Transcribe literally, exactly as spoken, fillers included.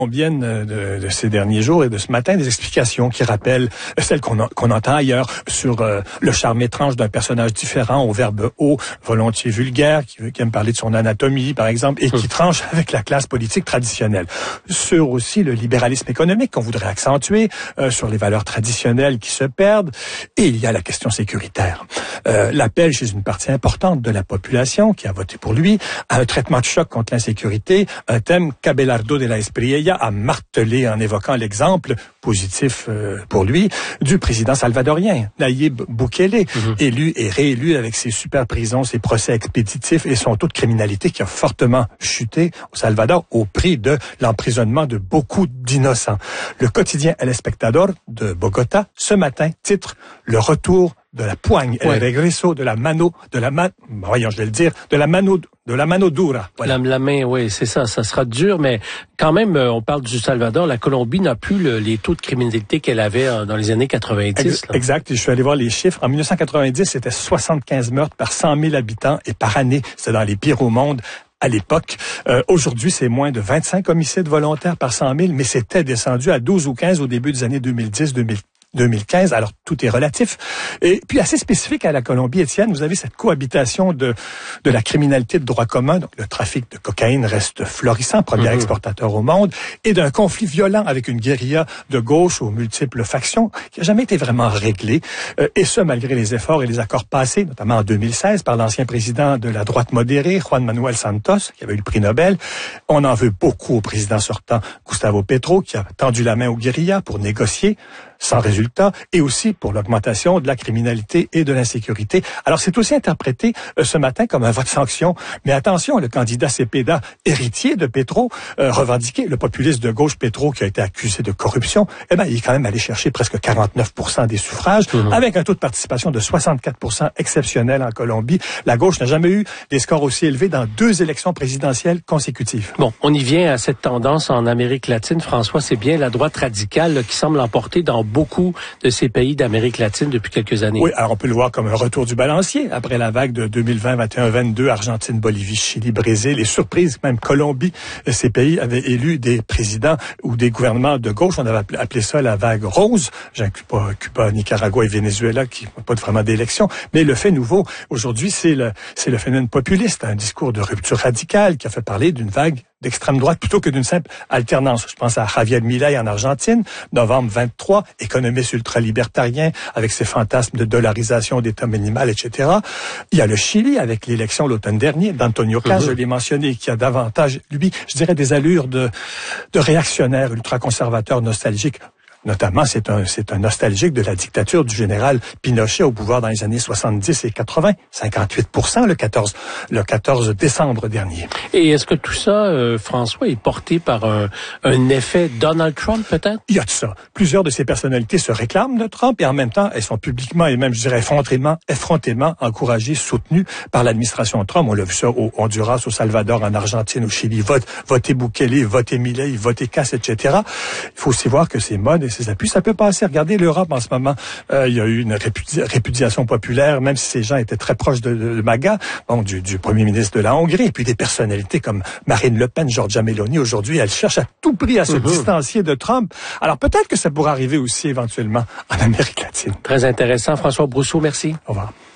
viennent de, de ces derniers jours et de ce matin des explications qui rappellent celles qu'on, a, qu'on entend ailleurs sur euh, le charme étrange d'un personnage différent au verbe haut, volontiers vulgaire, qui, qui aime parler de son anatomie, par exemple, et qui tranche avec la classe politique traditionnelle. Sur aussi le libéralisme économique qu'on voudrait accentuer, euh, sur les valeurs traditionnelles qui se perdent, et il y a la question sécuritaire. Euh, l'appel chez une partie importante de la population qui a voté pour lui à un traitement de choc contre l'insécurité, un thème qu'Abelardo de la Espriella a martelé en évoquant l'exemple positif euh, pour lui du président salvadorien, Nayib Bukele, mm-hmm. élu et réélu avec ses super prisons, ses procès expéditifs et son taux de criminalité qui a fortement chuté au Salvador au prix de l'emprisonnement de beaucoup d'innocents. Le quotidien El Espectador de Bogota, ce matin, titre « Le retour de la poigne, ouais. El regreso de la mano, de la ma, voyons, je vais le dire, de la mano, de la mano dura. » Voilà. La, la main, oui, c'est ça, ça sera dur, mais quand même, on parle du Salvador, la Colombie n'a plus le, les taux de criminalité qu'elle avait dans les années quatre-vingt-dix. Là. Exact, je suis allé voir les chiffres. En dix-neuf cent quatre-vingt-dix, c'était soixante-quinze meurtres par cent mille habitants et par année. C'était dans les pires au monde. À l'époque. Euh, aujourd'hui, c'est moins de vingt-cinq homicides volontaires par cent mille, mais c'était descendu à douze ou quinze au début des années deux mille dix, deux mille quinze. Alors, tout est relatif. Et puis, assez spécifique à la Colombie, Étienne, vous avez cette cohabitation de, de la criminalité de droit commun. Donc, le trafic de cocaïne reste florissant, premier mmh. exportateur au monde, et d'un conflit violent avec une guérilla de gauche aux multiples factions qui n'a jamais été vraiment réglé. Euh, et ce, malgré les efforts et les accords passés, notamment en deux mille seize, par l'ancien président de la droite modérée, Juan Manuel Santos, qui avait eu le prix Nobel. On en veut beaucoup au président sortant, Gustavo Petro, qui a tendu la main aux guérillas pour négocier, sans résultat, et aussi pour l'augmentation de la criminalité et de l'insécurité. Alors, c'est aussi interprété euh, ce matin comme un vote sanction. Mais attention, le candidat Cepeda, héritier de Petro, euh, revendiqué, le populiste de gauche Petro, qui a été accusé de corruption, eh ben, il est quand même allé chercher presque quarante-neuf pour cent des suffrages, mmh. avec un taux de participation de soixante-quatre pour cent exceptionnel en Colombie. La gauche n'a jamais eu des scores aussi élevés dans deux élections présidentielles consécutives. Bon, on y vient à cette tendance en Amérique latine. François, c'est bien la droite radicale là, qui semble l'emporter dans beaucoup de ces pays d'Amérique latine depuis quelques années. Oui, alors on peut le voir comme un retour du balancier après la vague de deux mille vingt, vingt et un, vingt-deux, Argentine, Bolivie, Chili, Brésil, et surprise, même Colombie. Ces pays avaient élu des présidents ou des gouvernements de gauche. On avait appelé ça la vague rose. J'inclus pas Cuba, Nicaragua et Venezuela qui n'ont pas vraiment d'élection. Mais le fait nouveau, aujourd'hui, c'est le, c'est le phénomène populiste, un discours de rupture radicale qui a fait parler d'une vague d'extrême droite plutôt que d'une simple alternance. Je pense à Javier Milei en Argentine, novembre vingt-trois, économiste ultralibertarien avec ses fantasmes de dollarisation d'État minimal, et cetera. Il y a le Chili avec l'élection l'automne dernier d'Antonio Caz, mm-hmm. je l'ai mentionné, qui a davantage, lui, je dirais, des allures de, de réactionnaire ultra-conservateur nostalgique. Notamment, c'est un, c'est un nostalgique de la dictature du général Pinochet au pouvoir dans les années soixante-dix et quatre-vingts. cinquante-huit pour cent le quatorze, le quatorze décembre dernier. Et est-ce que tout ça, euh, François, est porté par un, un effet Donald Trump, peut-être? Il y a de ça. Plusieurs de ces personnalités se réclament de Trump et en même temps, elles sont publiquement et même, je dirais, effrontément, effrontément encouragées, soutenues par l'administration Trump. On l'a vu ça au Honduras, au Salvador, en Argentine, au Chili. Vote, votez Bukele, votez Milei, votez Caz, et cetera. Il faut aussi voir que ces modes ses appuis, ça peut passer. Regardez l'Europe en ce moment. Euh, il y a eu une répudi- répudiation populaire, même si ces gens étaient très proches de, de, de MAGA, donc du, du premier ministre de la Hongrie, et puis des personnalités comme Marine Le Pen, Giorgia Meloni. Aujourd'hui, elle cherche à tout prix à se mmh. distancier de Trump. Alors peut-être que ça pourra arriver aussi éventuellement en Amérique latine. Très intéressant. François Brousseau, merci. Au revoir.